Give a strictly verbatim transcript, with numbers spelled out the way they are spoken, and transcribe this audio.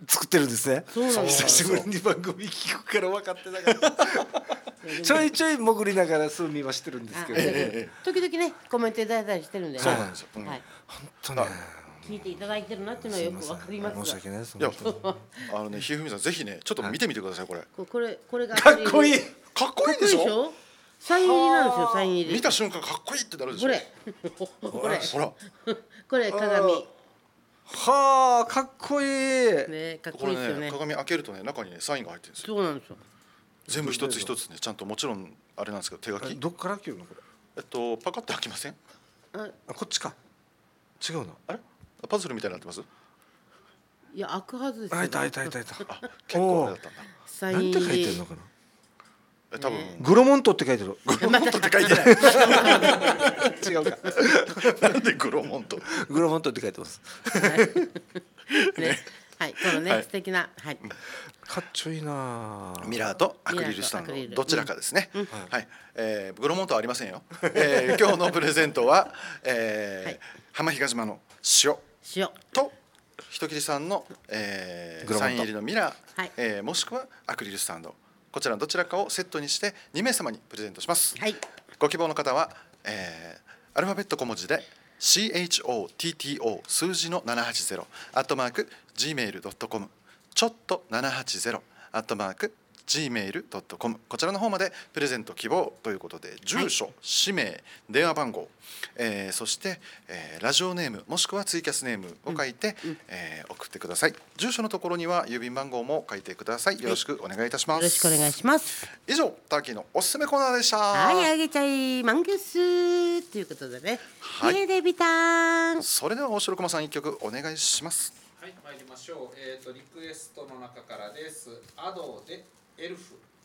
作ってるんですね。 そうなんです久しぶりに番組聞くから分かってなかったちょいちょい潜りながら数見はしてるんですけど、 ええ、時々ねコメントいただいたりしてるんで、 そうなんですよ、うん、 はい、 本当ね聞いていただいてるなっていうのはよくわかりますが、 申し訳ないです。 いやあのねひふみさんぜひねちょっと見てみてくださいこれ、 ここれこれがかっこいい。 かっこいいでしょ。 サイン入りなんですよ、サイン入り。 見た瞬間かっこいいってなるでしょ。 これこれほらこれ鏡はあかっこいい。 ね、かっこれこいいですよね。 ね鏡開けるとね中にねサインが入ってるんですよ。 そうなんですよ。 全部一つ一つねちゃんともちろんあれなんですけど手書き。 どっから切るのこれ。 えっとパカッと開きません。 あ、 あこっちか。違うの。 あれパズルみたいになってます。 いや開くはずですよ。 あいたいたいたいた。 あ結構あれだったんだ。 サインなんて書入りいてるのかな。 え多分グロモントって書いてる。 グロモントって書いてない。 違うか。 なんでグロモント。 グロモントって書いてます。 ね、はい、このね、 はい素敵な、はい、 かっちょいいな。 ミラーとアクリルスタンミラーとアクリルドどちらかですね。 うんはい、えー、グロモントはありませんよ。えー、今日のプレゼントは、えーはい浜比嘉島の塩塩、 と人切さんの、えー、 グロモントサイン入りのミラー、 はいえー、もしくはアクリルスタンド、こちらのどちらかをセットにしてにめい様にプレゼントします。 はい、 ご希望の方は、えー、アルファベット小文字で シーエイチオーティーティーオー 数字のななはちゼロアットマーク ジーメールドットコム ちょっとななはちゼロアットマーク ジーメールドットコム こちらの方までプレゼント希望ということで住所、はい、氏名、電話番号、えー、そして、えー、ラジオネームもしくはツイキャスネームを書いて、うんえー、送ってください。住所のところには郵便番号も書いてください。よろしくお願いいたします。 よろしくお願いします。 以上ターキーのおすすめコーナーでした。 はい、あげちゃいマングスということでね、 はい、 ねえデビタン。 それでは大城駒さん一曲お願いします。 はい、参りましょう。えっとリクエストの中からです。アドでエルフ。